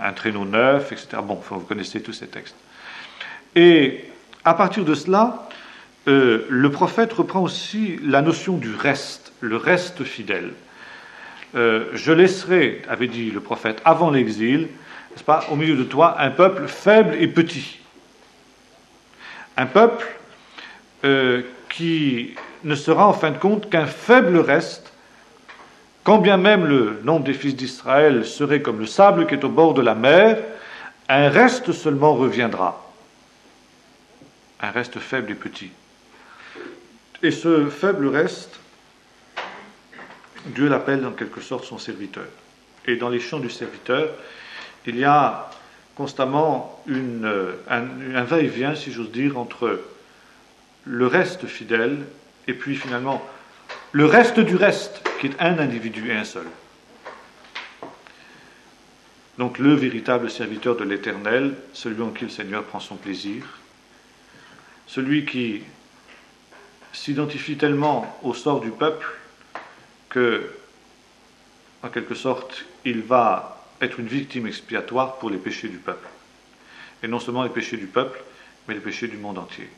un traîneau neuf, etc. Bon, vous connaissez tous ces textes. Et à partir de cela, le prophète reprend aussi la notion du reste, le reste fidèle. Je laisserai, avait dit le prophète, avant l'exil, n'est-ce pas, au milieu de toi, un peuple faible et petit. Un peuple qui ne sera en fin de compte qu'un faible reste, quand bien même le nombre des fils d'Israël serait comme le sable qui est au bord de la mer, un reste seulement reviendra. Un reste faible et petit. Et ce faible reste, Dieu l'appelle en quelque sorte son serviteur. Et dans les chants du serviteur, il y a constamment un va-et-vient, si j'ose dire, entre le reste fidèle et puis finalement le reste du reste, qui est un individu et un seul. Donc le véritable serviteur de l'Éternel, celui en qui le Seigneur prend son plaisir, celui qui s'identifie tellement au sort du peuple que, en quelque sorte, il va être une victime expiatoire pour les péchés du peuple. Et non seulement les péchés du peuple, mais les péchés du monde entier.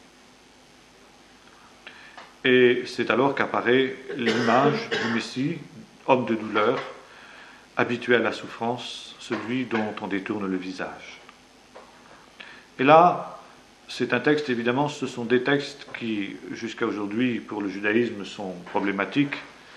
Et c'est alors qu'apparaît l'image du Messie, homme de douleur, habitué à la souffrance, celui dont on détourne le visage. Et là, c'est un texte, évidemment, ce sont des textes qui, jusqu'à aujourd'hui, pour le judaïsme, sont problématiques.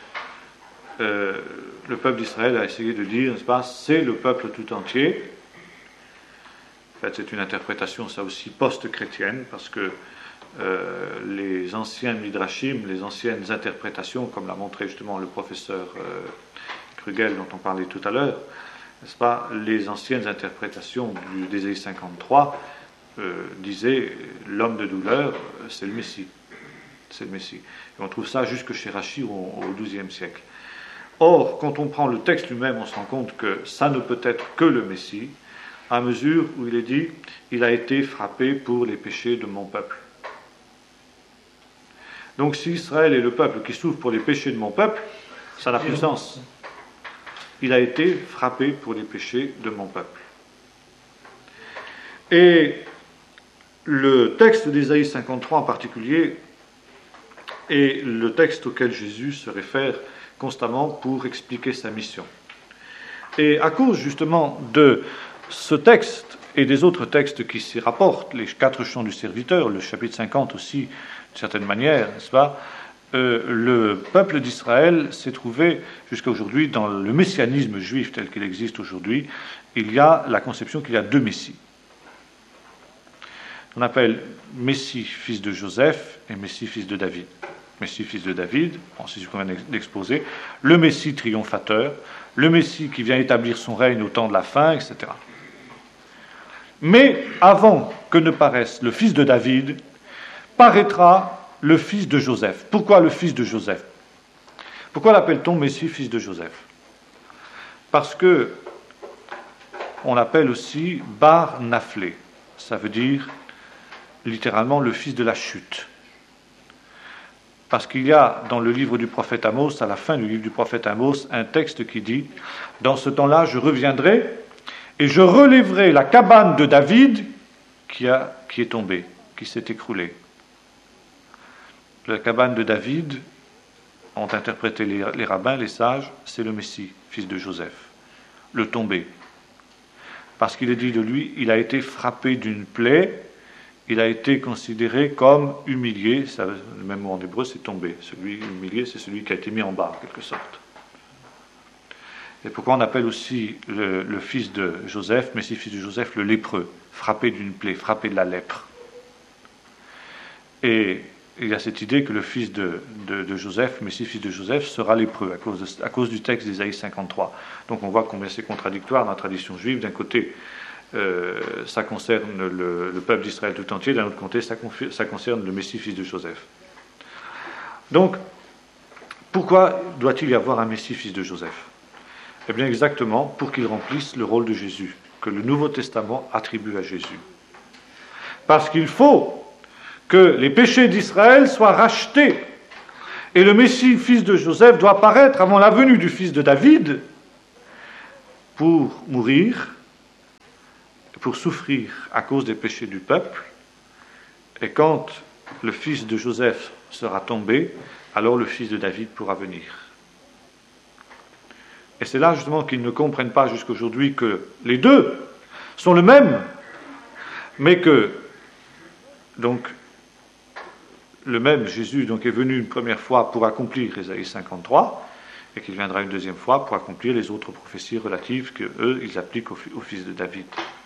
Le peuple d'Israël a essayé de dire, n'est-ce pas, c'est le peuple tout entier. En fait, c'est une interprétation, ça aussi, post-chrétienne, parce que les anciens midrashim, les anciennes interprétations, comme l'a montré justement le professeur Krugel, dont on parlait tout à l'heure, n'est-ce pas, les anciennes interprétations d'Ésaïe 53 disaient l'homme de douleur, c'est le Messie. C'est le Messie. Et on trouve ça jusque chez Rachi au XIIe siècle. Or, quand on prend le texte lui-même, on se rend compte que ça ne peut être que le Messie, à mesure où il est dit « Il a été frappé pour les péchés de mon peuple ». Donc si Israël est le peuple qui souffre pour les péchés de mon peuple, ça n'a plus de sens. Il a été frappé pour les péchés de mon peuple. Et le texte d'Ésaïe 53 en particulier est le texte auquel Jésus se réfère constamment pour expliquer sa mission. Et à cause justement de ce texte et des autres textes qui s'y rapportent, les 4 chants du serviteur, le chapitre 50 aussi, d'une certaine manière, n'est-ce pas, le peuple d'Israël s'est trouvé jusqu'à aujourd'hui dans le messianisme juif tel qu'il existe aujourd'hui. Il y a la conception qu'il y a 2 messies. On appelle Messie fils de Joseph et Messie fils de David. Messie fils de David, bon, c'est ce qu'on vient d'exposer, le Messie triomphateur, le Messie qui vient établir son règne au temps de la fin, etc. Mais avant que ne paraisse le fils de David, paraîtra le fils de Joseph. Pourquoi le fils de Joseph? Pourquoi l'appelle-t-on Messie fils de Joseph? Parce que on l'appelle aussi Bar Naphlé. Ça veut dire littéralement le fils de la chute. Parce qu'il y a dans le livre du prophète Amos, à la fin du livre du prophète Amos, un texte qui dit « Dans ce temps-là, je reviendrai et je relèverai la cabane de David qui est tombée, qui s'est écroulée. » La cabane de David, ont interprété les rabbins, les sages, c'est le Messie, fils de Joseph, le tombé. Parce qu'il est dit de lui, il a été frappé d'une plaie, il a été considéré comme humilié, ça, le même mot en hébreu c'est tombé, celui humilié c'est celui qui a été mis en bas en quelque sorte. Et pourquoi on appelle aussi le fils de Joseph, Messie fils de Joseph, le lépreux, frappé d'une plaie, frappé de la lèpre. Et il y a cette idée que le fils de Joseph, Messie fils de Joseph, sera lépreux à cause du texte d'Ésaïe 53. Donc on voit combien c'est contradictoire dans la tradition juive. D'un côté, ça concerne le peuple d'Israël tout entier, d'un autre côté, ça concerne le Messie fils de Joseph. Donc, pourquoi doit-il y avoir un Messie fils de Joseph? Eh bien exactement pour qu'il remplisse le rôle de Jésus, que le Nouveau Testament attribue à Jésus. Parce qu'il faut que les péchés d'Israël soient rachetés. Et le Messie, fils de Joseph, doit paraître avant la venue du fils de David pour mourir pour souffrir à cause des péchés du peuple, et quand le fils de Joseph sera tombé, alors le fils de David pourra venir. Et c'est là justement qu'ils ne comprennent pas jusqu'aujourd'hui que les deux sont le même, mais que donc le même Jésus donc, est venu une première fois pour accomplir Ésaïe 53, et qu'il viendra une deuxième fois pour accomplir les autres prophéties relatives qu'eux, ils appliquent au fils de David.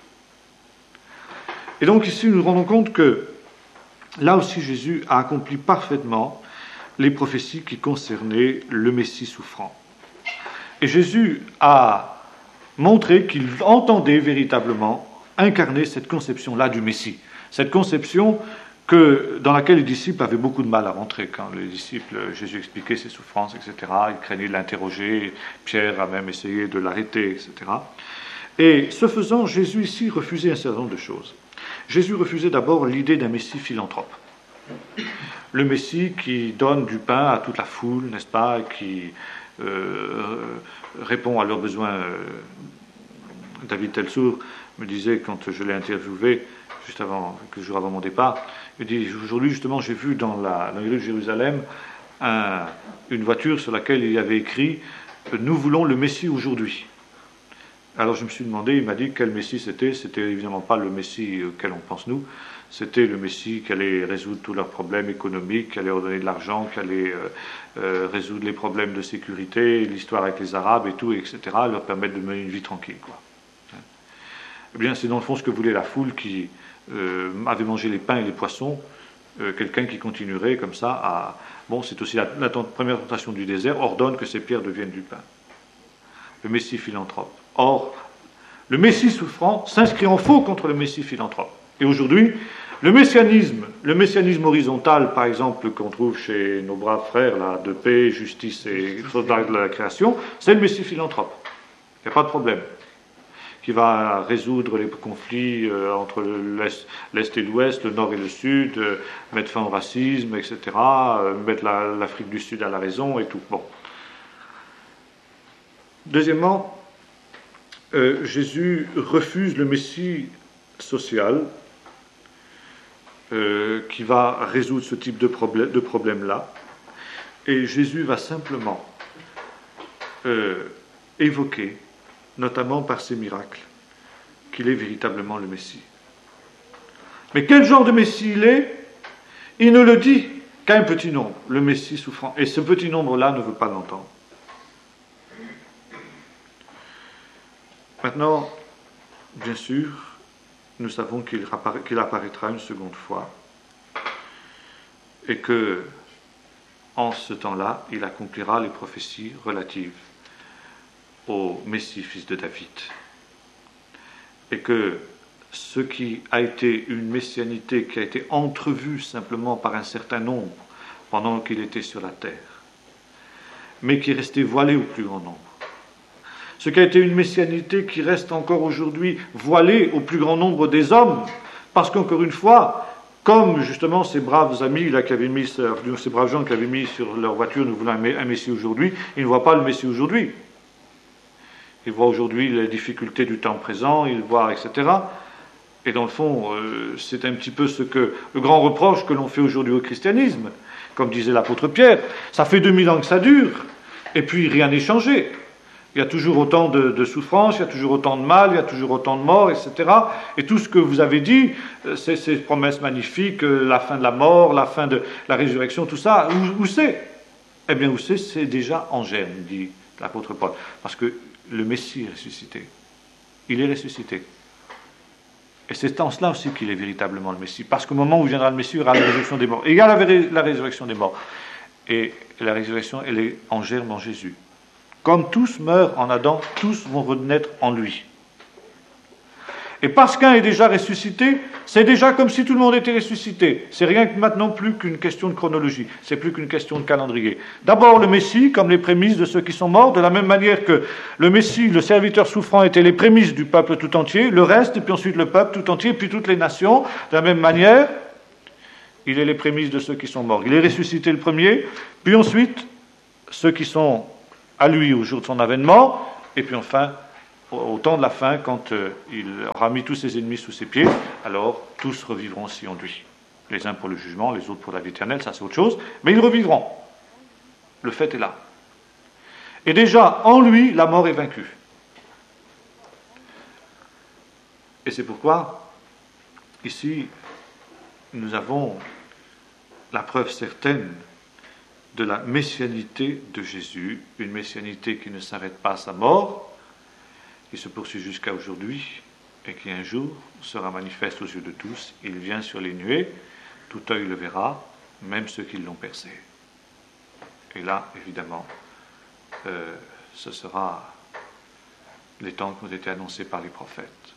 Et donc ici, nous nous rendons compte que là aussi, Jésus a accompli parfaitement les prophéties qui concernaient le Messie souffrant. Et Jésus a montré qu'il entendait véritablement incarner cette conception-là du Messie, cette conception dans laquelle les disciples avaient beaucoup de mal à rentrer. Quand les disciples, Jésus expliquait ses souffrances, etc., ils craignaient de l'interroger, Pierre a même essayé de l'arrêter, etc. Et ce faisant, Jésus ici refusait un certain nombre de choses. Jésus refusait d'abord l'idée d'un Messie philanthrope. Le Messie qui donne du pain à toute la foule, n'est-ce pas, qui répond à leurs besoins. David Telsour me disait, quand je l'ai interviewé, juste avant, quelques jours avant mon départ, il dit, aujourd'hui justement j'ai vu dans les rues de Jérusalem une voiture sur laquelle il y avait écrit « Nous voulons le Messie aujourd'hui ». Alors je me suis demandé, il m'a dit quel Messie c'était. C'était évidemment pas le Messie auquel on pense nous, c'était le Messie qui allait résoudre tous leurs problèmes économiques, qui allait leur donner de l'argent, qui allait résoudre les problèmes de sécurité, l'histoire avec les Arabes et tout, etc., leur permettre de mener une vie tranquille, quoi. Eh bien, c'est dans le fond ce que voulait la foule qui avait mangé les pains et les poissons, quelqu'un qui continuerait comme ça à... Bon, c'est aussi la première tentation du désert, ordonne que ces pierres deviennent du pain. Le Messie philanthrope. Or, le Messie souffrant s'inscrit en faux contre le Messie philanthrope. Et aujourd'hui, le messianisme horizontal, par exemple, qu'on trouve chez nos braves frères, là, de paix, justice et sauvegarde de la création, c'est le Messie philanthrope. Il n'y a pas de problème. Qui va résoudre les conflits entre l'Est et l'Ouest, le Nord et le Sud, mettre fin au racisme, etc., mettre l'Afrique du Sud à la raison et tout. Bon. Deuxièmement, Jésus refuse le Messie social qui va résoudre ce type de problème-là. Et Jésus va simplement évoquer, notamment par ses miracles, qu'il est véritablement le Messie. Mais quel genre de Messie il est? Il ne le dit qu'à un petit nombre, le Messie souffrant. Et ce petit nombre-là ne veut pas l'entendre. Maintenant, bien sûr, nous savons qu'il apparaîtra une seconde fois et que, en ce temps-là, il accomplira les prophéties relatives au Messie, fils de David. Et que ce qui a été une messianité qui a été entrevue simplement par un certain nombre pendant qu'il était sur la terre, mais qui est resté voilé au plus grand nombre, ce qui a été une messianité qui reste encore aujourd'hui voilée au plus grand nombre des hommes, parce qu'encore une fois, comme justement ces braves amis là, ces braves gens qui avaient mis sur leur voiture, nous voulons un Messie aujourd'hui, ils ne voient pas le Messie aujourd'hui. Ils voient aujourd'hui les difficultés du temps présent, ils voient, etc. Et dans le fond, c'est un petit peu le grand reproche que l'on fait aujourd'hui au christianisme. Comme disait l'apôtre Pierre, ça fait 2000 ans que ça dure, et puis rien n'est changé. Il y a toujours autant de souffrances, il y a toujours autant de mal, il y a toujours autant de morts, etc. Et tout ce que vous avez dit, ces promesses magnifiques, la fin de la mort, la fin de la résurrection, tout ça, où c'est? Eh bien, où c'est déjà en germe, dit l'apôtre Paul. Parce que le Messie est ressuscité. Il est ressuscité. Et c'est en cela aussi qu'il est véritablement le Messie. Parce qu'au moment où viendra le Messie, il y aura la résurrection des morts. Et il y a la résurrection des morts. Et la résurrection, elle est en germe en Jésus. Comme tous meurent en Adam, tous vont renaître en lui. Et parce qu'un est déjà ressuscité, c'est déjà comme si tout le monde était ressuscité. C'est rien que maintenant plus qu'une question de chronologie. C'est plus qu'une question de calendrier. D'abord le Messie, comme les prémices de ceux qui sont morts, de la même manière que le Messie, le serviteur souffrant, était les prémices du peuple tout entier, le reste, et puis ensuite le peuple tout entier, puis toutes les nations. De la même manière, il est les prémices de ceux qui sont morts. Il est ressuscité le premier, puis ensuite ceux qui sont à lui au jour de son avènement, et puis enfin au temps de la fin, quand il aura mis tous ses ennemis sous ses pieds, alors tous revivront aussi en lui. Les uns pour le jugement, les autres pour la vie éternelle, ça c'est autre chose, mais ils revivront. Le fait est là. Et déjà, en lui, la mort est vaincue. Et c'est pourquoi, ici, nous avons la preuve certaine de la messianité de Jésus, une messianité qui ne s'arrête pas à sa mort, qui se poursuit jusqu'à aujourd'hui, et qui un jour sera manifeste aux yeux de tous. Il vient sur les nuées, tout œil le verra, même ceux qui l'ont percé. Et là, évidemment, ce sera les temps qui ont été annoncés par les prophètes.